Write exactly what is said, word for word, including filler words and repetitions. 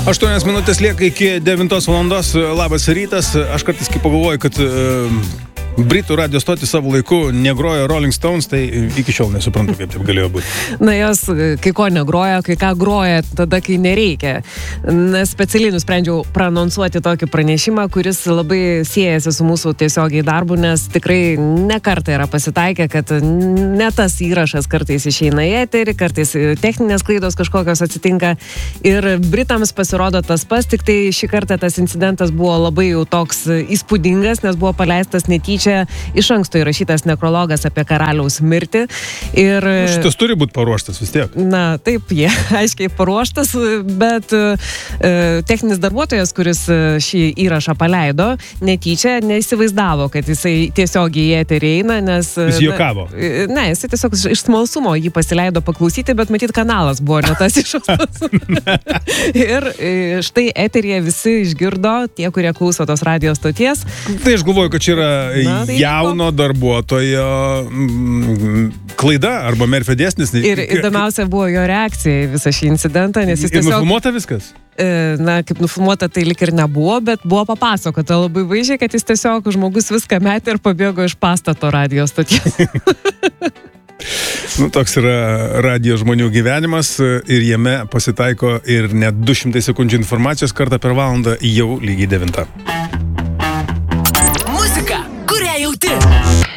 Aštuonios minutės lieka iki devintos valandos. Labas rytas. Aš kartais kai pagalvoju, kad uh, Britų radio stotį savo laiku negrojo Rolling Stones, tai iki šiol nesuprantu, kaip taip galėjo būti. Na, jos kai ko negroja, kai ką groja tada, kai nereikia. Nes specialiai nusprendžiau pranonsuoti tokį pranešimą, kuris labai siejasi su mūsų tiesiogiai darbu, nes tikrai ne kartą yra pasitaikę, kad ne tas įrašas kartais išeina į eterį, kartais techninės klaidos kažkokios atsitinka. Ir Britams pasirodo tas pas, tik tai šį kartą tas incidentas buvo labai jau toks įspūdingas, nes buvo paleistas netyčia iš anksto įrašytas nekrologas apie karaliaus mirtį. Ir šitas turi būti paruoštas vis tiek. Na, taip, jie aiškiai paruoštas, bet e, techninis darbuotojas, kuris šį įrašą paleido, netyčia neįsivaizdavo, kad jisai tiesiog į eterį eina, nes... Jis juokavo. Ne, jisai tiesiog iš smalsumo jį pasileido paklausyti, bet matyt kanalas buvo ne tas iššaustas. Ir štai eteryje visi išgirdo, tie, kurie klauso tos radio stoties. Tai aš galvoju, kad čia yra Na, tai jauno darbuotojo mm, klaida arba Merfio dėsnis. Ir įdomiausia buvo jo reakcija į visą šį incidentą, nes jis tiesiog... Ir nufilmuota viskas? Na, kaip nufilmuota, tai lik ir nebuvo, bet buvo papasakota labai vaizdžiai, kad jis tiesiog žmogus viską metė ir pabėgo iš pastato radio stoties. Nu, toks yra radio žmonių gyvenimas ir jame pasitaiko ir net du šimtai sekundžių informacijos kartą per valandą jau lygiai devintą.